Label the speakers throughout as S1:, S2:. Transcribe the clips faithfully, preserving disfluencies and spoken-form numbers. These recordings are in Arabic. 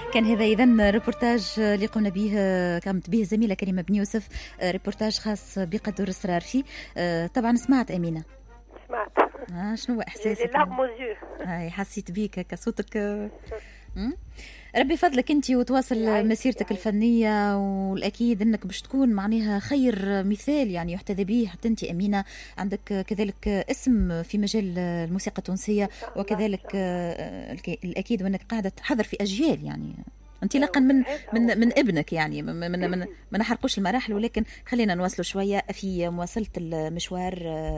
S1: كان هذا إذن ريبورتاج اللي قمنا به قامت به الزميلة كريمة بن يوسف، ريبورتاج خاص بقدور السرارفي. طبعا سمعت أمينة؟
S2: سمعت.
S1: آه شنو إحساسك؟ هاي حسيت بيك هكا صوتك. ربي فضلك انت وتواصل مسيرتك الفنيه، والاكيد انك باش تكون معناها خير مثال يعني يحتذى به. حتى انت امينه عندك كذلك اسم في مجال الموسيقى التونسيه، وكذلك الاكيد وانك قاعده تحضر في اجيال يعني انطلاقا من من من ابنك يعني من من من ما نحرقوش المراحل، ولكن خلينا نواصلوا شويه في مواصله المشوار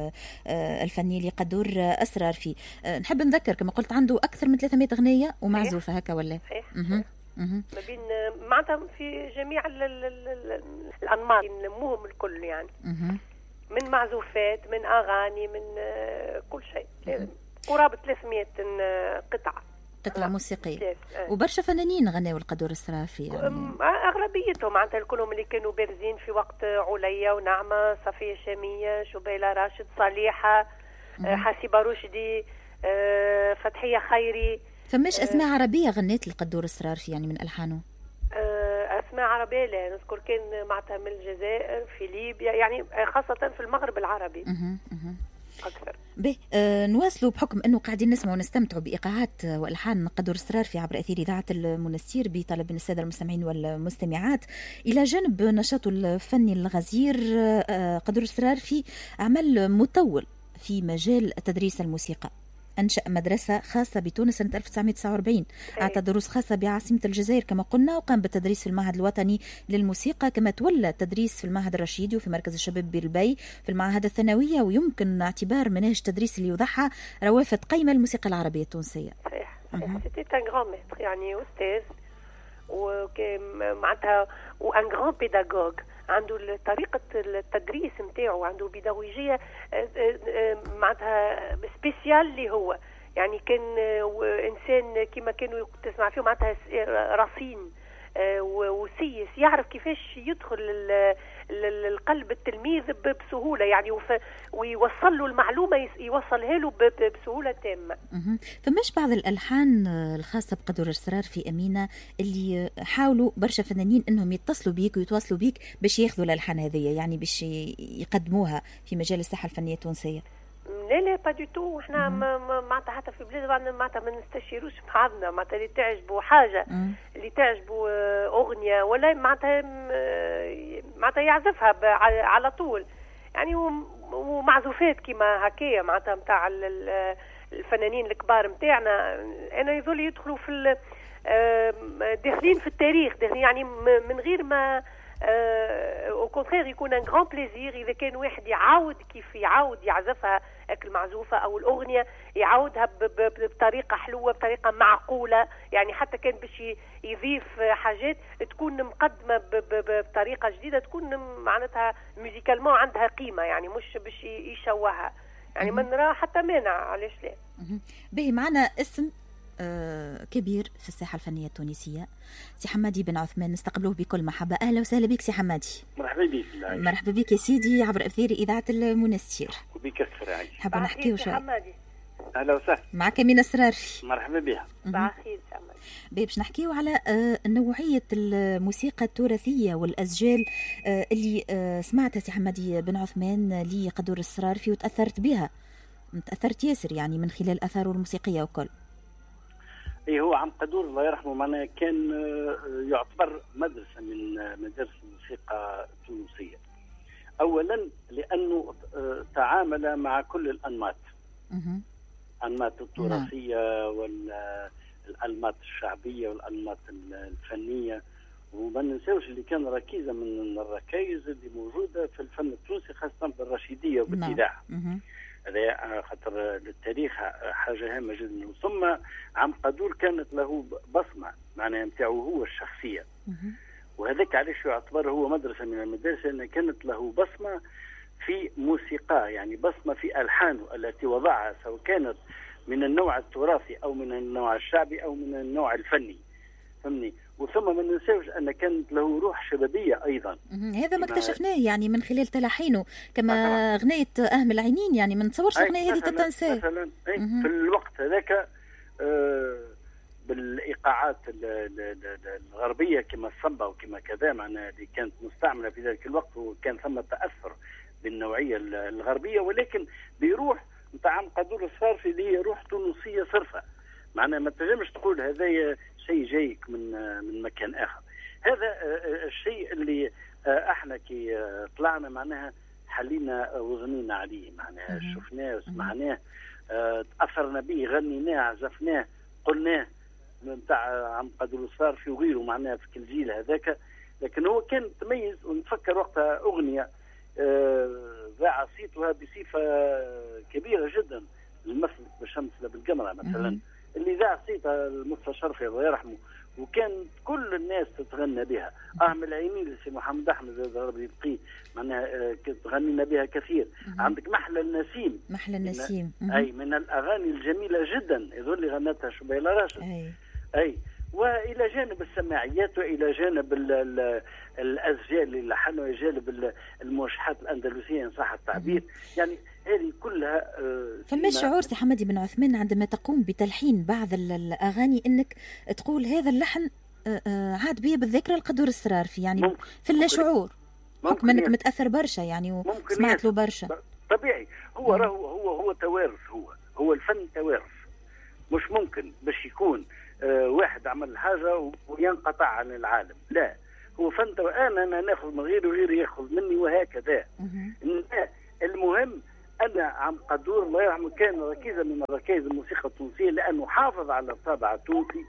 S1: الفني لقدور السرارفي. نحب نذكر كما قلت عنده اكثر من ثلاثمائة اغنيه ومعزوفه هكا ولا
S2: اها ما بين معناتها في جميع الانماط نلموهم الكل يعني مه. من معزوفات من اغاني من كل شيء قرابه ثلاثمائة قطعه
S1: قطعة موسيقية. وبرشا فنانين غناوا القدور السرافي يعني.
S2: أغلبيتهم معناتها الكلهم اللي كانوا بارزين في وقت عليا ونعمة، صفية شامية، شبيلة راشد، صالحة، حسيبة رشدي، فتحية خيري.
S1: فماش أسماء عربية غنيت القدور السرافي يعني من ألحانه؟
S2: أسماء عربية لا نذكر، كان معناتها من الجزائر في ليبيا يعني خاصة في المغرب العربي أكثر.
S1: به آه نواصلوا بحكم أنه قاعدين نسمع ونستمتعوا بإيقاعات وألحان قدور السرارفي عبر أثير إذاعة المنستير بطلب من السادة المستمعين والمستمعات. إلى جانب نشاطه الفني الغزير آه قدور السرارفي عمل مطول في مجال تدريس الموسيقى. أنشأ مدرسة خاصة بتونس سنة ألف وتسعمائة وتسعة وأربعين، أعطى دروس خاصة بعاصمة الجزائر كما قلنا، وقام بالتدريس في المعهد الوطني للموسيقى، كما تولى التدريس في المعهد الرشيدي وفي مركز الشباب بالبي في المعاهد الثانوية، ويمكن اعتبار مناهج التدريس اللي يوضعها روافد قيمة الموسيقى العربية التونسية.
S2: صحيح سيتي ان غران ميتر يعني أستاذ ومعناتها وان غران بيداغوغ، عنده طريقة التدريس متاعه، عنده بيداغوجية معناتها سبيسيال اللي هو يعني كان إنسان كما كانوا تسمع فيه معناتها رصين وسيس، يعرف كيفاش يدخل القلب التلميذ بسهولة يعني ويوصل له المعلومة يوصلها له بسهولة تامة.
S1: فماش بعض الألحان الخاصة بقدور السرارفي أمينة اللي حاولوا برشا فنانين أنهم يتصلوا بيك ويتواصلوا بيك باش ياخذوا الألحان هذه يعني باش يقدموها في مجال الساحة الفنية التونسية؟
S2: لا لا با دو تو، احنا معناتها حتى في بلاد معناتها ما نستشيروش بعضنا، معناتها اللي تعجبوا حاجه مم. اللي تعجبوا اغنيه ولا معناتها معناتها يعزفها على طول يعني، ومعزوفات كيما هكايا معناتها نتاع الفنانين الكبار نتاعنا انا يظل يدخلوا في داخلين في التاريخ داخلين يعني من غير ما او كونترير يكون ان غران بليزير اذا كان واحد يعاود كيف يعاود يعزفها المعزوفه او الاغنيه يعاودها بطريقه حلوه بطريقه معقوله يعني، حتى كان باش يضيف حاجات تكون مقدمه بطريقه جديده تكون معناتها ميوزيكالمون عندها قيمه يعني، مش باش يشوهها يعني. ما نرى حتى مانع، علاش لا.
S1: به معنا اسم آه كبير في الساحة الفنية التونسية، سي حمادي بن عثمان، نستقبلوه بكل محبة. أهلا وسهلا بك سي حمادي.
S3: مرحبا بك.
S1: مرحبا بك يا سيدي عبر أثير إذاعة المنستير.
S3: وبك أكثر عادي.
S1: حابة نحكيو شوي.
S3: أهلا وسهلا.
S1: معك أمينة السرارفي.
S3: مرحبا بها.
S2: باخير حمادي.
S1: باش نحكيو على آه نوعية الموسيقى التراثية والأسجال آه اللي آه سمعتها سي حمادي بن عثمان لقدور السرارفي وتأثرت بها، تأثرت ياسر يعني من خلال أثاره الموسيقية وكل.
S3: اي هو عم قدور الله يرحمه معناها كان يعتبر مدرسه من مدارس الموسيقى التونسيه. اولا لانه تعامل مع كل الانماط، الانماط التراثيه والانماط الشعبيه والانماط الفنيه، وما ننساوش اللي كان ركيزه من الركائز اللي موجوده في الفن التونسي خاصه بالرشيديه وبالاذاعه. هذا خاطر للتاريخ حاجه هامه جدا. ثم عم قدور كانت له بصمه معناها نتاعو هو الشخصيه، وهذاك علاش يعتبر هو مدرسه من المدارس، لان كانت له بصمه في موسيقى يعني بصمه في الحانه التي وضعها، سواء كانت من النوع التراثي او من النوع الشعبي او من النوع الفني، فهمني. وثم ما ننساوش ان كانت له روح شبابيه ايضا.
S1: هذا ما اكتشفناه يعني من خلال تلحينه، كما اغنيه اهم العينين يعني ما نتصورش الاغنيه هذه تتنسى
S3: مثلا. في الوقت هذاك آه بالايقاعات الغربيه كما الصنبا وكما كذا، معناها اللي كانت مستعمله في ذلك الوقت، وكان ثم تاثر بالنوعيه الغربيه، ولكن بروح نتاع عم قدور الصرافي اللي هي روح تونسيه صرفه. معناها ما تنجمش تقول هذا شيء جايك من من مكان اخر. هذا الشيء اللي احنا كي طلعنا معناها حلينا وزنينا عليه، معناها شفناه وسمعناه، تاثرنا به، غنيناه، عزفناه، قلناه نتاع عم قدور الصرافي وغيره معناها في كل جيل هذاك. لكن هو كان تميز، ونتفكر وقتها اغنيه ذاع صيتها بصفه كبيره جدا، المثل بالشمس بالقمره مثلا، اللي ذاع صيتها المصطفى شرفي الله يرحمه، وكان كل الناس تتغنى بها. اه من العينين سي محمد احمد هذا ربي يبقيه، معناها تغنينا بها كثير. مم. عندك محلى النسيم،
S1: محلى النسيم،
S3: من اي من الاغاني الجميله جدا يظل اللي غنتها شبيله راشد.
S1: اي
S3: اي والى جانب السماعيات، والى جانب ال ال الازجال اللي لحنوا، الى جانب الموشحات الاندلسيه ان صح التعبير. يعني هذه كلها آه
S1: فما شعور سي حمادي بن عثمان عندما تقوم بتلحين بعض الاغاني انك تقول هذا اللحن آه آه عاد بيه بالذكرى القدور الصرافي، يعني ممكن في اللا شعور حكم انك متاثر برشا يعني وسمعت له برشا.
S3: طبيعي، هو راهو هو هو توارث، هو هو الفن توارث. مش ممكن باش يكون آه واحد عمل حاجه وينقطع عن العالم، لا، هو فن توارث. انا انا ناخذ من غيري وغيري ياخذ مني وهكذا. المهم أن عم قدور الله يرحمه كان ركيزة من ركائز الموسيقى التونسية، لأنه حافظ على الطابع التونسي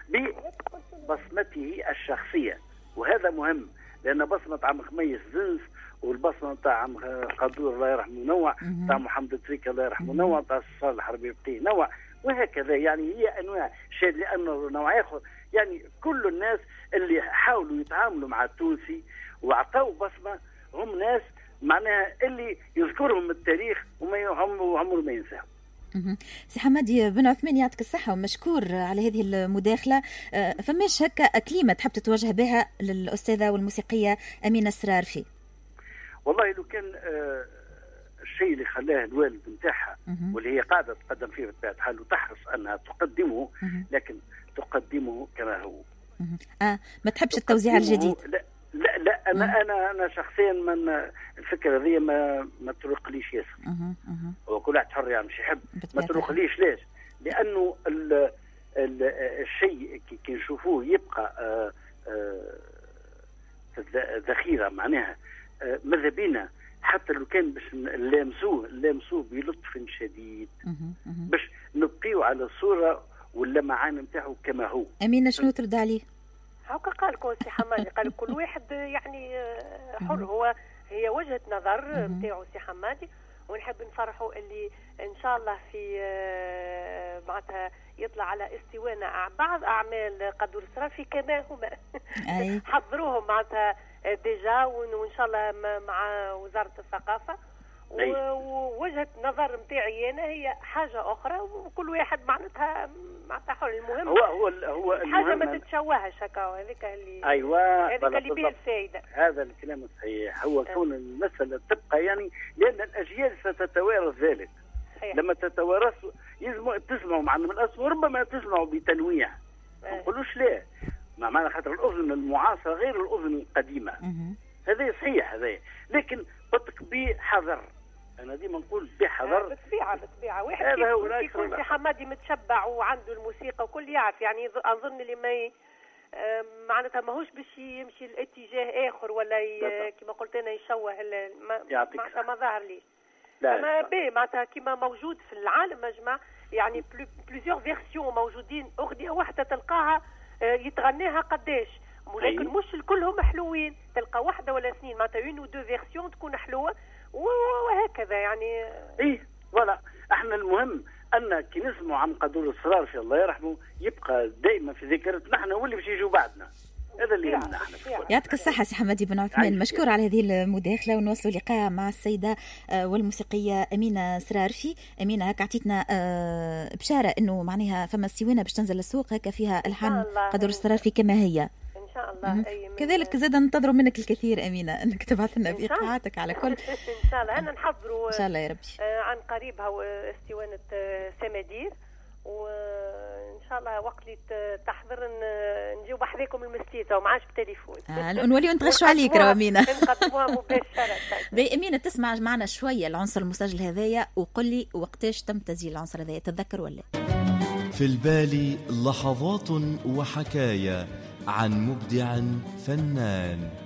S3: ببصمته الشخصية، وهذا مهم، لأن بصمة عم خميس زنس والبصمة نتاع عم قدور الله يرحمه نوع، نتاع محمد تريكة الله يرحمه نوع، نتاع صالح ربي يبقيه نوع، وهكذا. يعني هي أنواع شيء، لأنه نوع آخر. يعني كل الناس اللي حاولوا يتعاملوا مع التونسي وأعطوا بصمة هم ناس معناها اللي يذكرهم التاريخ وما عمره ما ينساهم.
S1: سي حمادي بن عثمان يعطيك الصحة ومشكور على هذه المداخلة. فماش هكا كلمة تحب تتوجه بها للأستاذة والموسيقية أمينة الصرافي؟
S3: والله لو كان آه الشيء اللي خلاه الوالد نتاعها واللي هي قاعدة تقدم فيه بطبيعة الحال وتحرص أنها تقدمه، لكن تقدمه كما هو.
S1: آه ما تحبش التوزيع الجديد؟
S3: لا لا لا انا مم. انا انا شخصيا من الفكره هذه ما ما تروقليش ياسر. وكل واحد حر يعني مش يحب، ما تروقليش. ليش؟ لانه ال ال الشيء كي نشوفوه يبقى آآ آآ ذخيره، معناها ماذا بينا حتى لو كان باش نلامسوه نلامسوه بلطف شديد باش نبقيو على الصوره واللمعان نتاعو كما هو.
S1: امينه شنو ترد عليه؟
S2: هاكا قال لكم سي حمادي، قال كل واحد يعني حر، هو هي وجهه نظر نتاعو سي حمادي، ونحب نفرحوا اللي ان شاء الله في معناتها يطلع على استوانا بعض اعمال قدور الصرافي كما هما حضروهم معناتها ديجا، وان شاء الله مع وزاره الثقافه. ووجهه نظر نتاعي انا هي حاجه اخرى، وكل واحد معناتها معناتها حر. المهم
S3: هو هو هو
S2: حاجه ما تتشوهش هكا، هذيك اللي
S3: ايوه
S2: هذيك اللي بها الفائده.
S3: هذا الكلام صحيح، هو كون المساله تبقى يعني لان الاجيال ستتوارث ذلك. صحيح. لما تتوارث يلزم تسمعوا معنا من الاصل، وربما تسمعوا بتنويع، ما نقولوش لا، مع معنى خاطر الاذن المعاصره غير الاذن القديمه. هذا صحيح هذا، لكن بدك بحذر. انا ديما نقول بحذر.
S2: بالطبيعه بالطبيعه واحد يكون في حمادي متشبع وعنده الموسيقى وكل يعرف، يعني اظن اللي ما معناتها ماهوش باش يمشي الاتجاه اخر ولا كما قلت انا يشوه معناتها ما ظهر ليش. ما بي معناتها كما موجود في العالم مجمع، يعني بليزيور فيرسيون موجودين، اغنيه واحده تلقاها يتغناها قداش، ولكن مش كلهم حلوين، تلقى واحده ولا اثنين معناتها اون و دو فيرسيون تكون حلوه وهكذا يعني.
S3: ايه فوالا، احنا المهم ان كي نسمعوا عم قدور الصرافي الله يرحمه يبقى دائما في ذاكرتنا احنا واللي باش يجوا بعدنا. هذا اللي يهمنا احنا.
S1: يعطيك الصحة سي حمادي بن عثمان، مشكور على هذه المداخلة، ونواصلوا لقاء مع السيدة والموسيقية أمينة الصرافي. أمينة هكا عطيتنا بشارة إنه معناها فما استوانة باش تنزل السوق هكا فيها ألحان قدور الصرافي كما هي.
S2: إن شاء الله. أي
S1: كذلك زاد ننتظر منك الكثير أمينة، أنك تبعث لنا بإيقاعاتك على كل.
S2: إن شاء الله أنا نحضروا
S1: إن شاء الله يا ربي
S2: عن قريب هو استوانة سمادير، وان شاء الله وقت اللي تحضر نجيو بحذاكم المستيته وما عادش بتليفون
S1: آه نوليو نتغشوا عليك راه امينه
S2: نقدموها مباشره.
S1: باهي امينه تسمع معنا شويه العنصر المسجل هذايا وقل لي وقتاش تم تسجيل العنصر هذايا تتذكر ولا؟
S4: في البال لحظات وحكايا عن مبدع فنان.